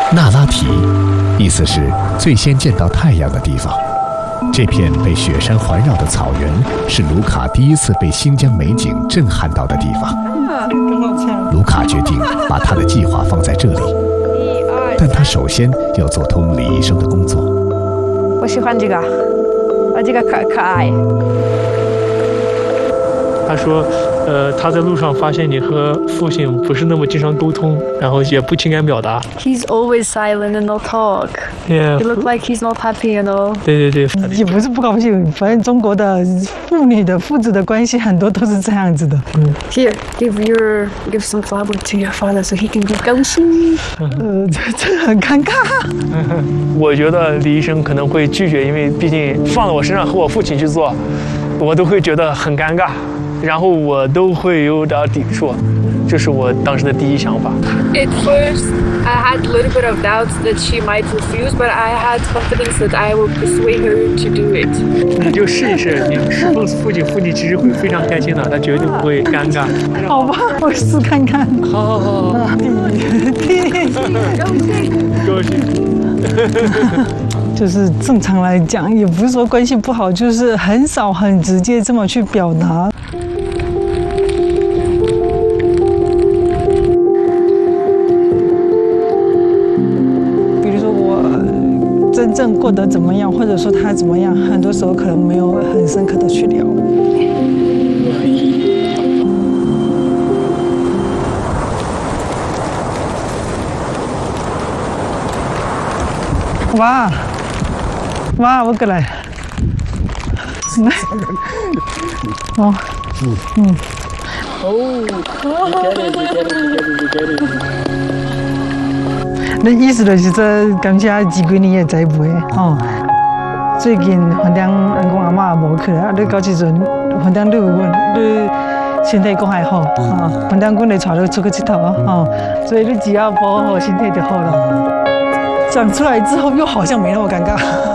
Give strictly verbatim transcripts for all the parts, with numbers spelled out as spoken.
那拉提，意思是最先见到太阳的地方。这片被雪山环绕的草原，是卢卡第一次被新疆美景震撼到的地方。卢卡决定把他的计划放在这里，但他首先要做通李医生的工作。 我喜欢这个，啊，这个可可爱。 他说，呃，他在路上发现你和父亲不是那么经常沟通，然后也不情感表达。 He's always silent and no talk. Yeah. He look like he's not happy, you know. 对对对， 也不是不高兴，反正中国的父女的父子的关系很多都是这样子的。嗯 Here, give your give some flower to your father so he can be 高兴。 呃，这这很尴尬。 我觉得李医生可能会拒绝，因为毕竟放到我身上和我父亲去做，我都会觉得很尴尬。然后我都会有点抵触，这是我当时的第一想法。 At first, I had a little bit of doubts that she might refuse, but I had confidence that I would persuade her to do it. 你就试一试，你试碰父亲，父亲其实会非常开心的，他绝对不会尴尬。 好吧，我试看看。 好好好好，高兴。 就是正常来讲，也不是说关系不好，就是很少很直接这么去表达。比如说我真正过得怎么样，或者说他怎么样，很多时候可能没有很深刻的去聊。哇！哇，我过来。哦，嗯。哦。那意思就是说，感谢几几年的栽培哦。最近反正阿公阿嬷无去啦，你到时阵反正你有阮你身体讲还好啊，反正阮会带你出去佚佗哦，所以你只要保护好身体就好了。讲出来之后又好像没那么尴尬，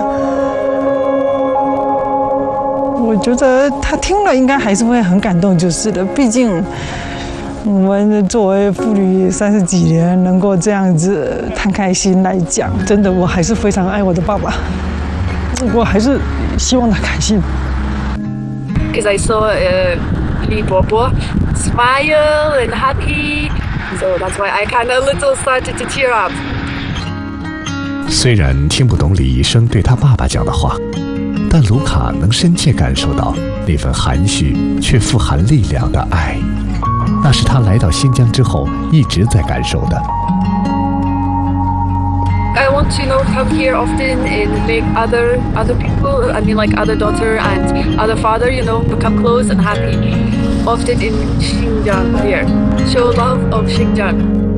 我觉得他听了应该还是会很感动，就是的。毕竟我们作为父女三十几年，能够这样子摊开心来讲，真的我还是非常爱我的爸爸，我还是希望他开心。 Because I saw uh, Li Bobo smile and happy, so that's why I kind of little started to tear up. 虽然听不懂李医生对他爸爸讲的话，但卢卡能深切感受到那份含蓄却富含力量的爱，那是他来到新疆之后一直在感受的。 I want to, you know, come here often and make other other people, I mean like other daughter and other father, you know, become close and happy. Often in Xinjiang here. Show love of Xinjiang.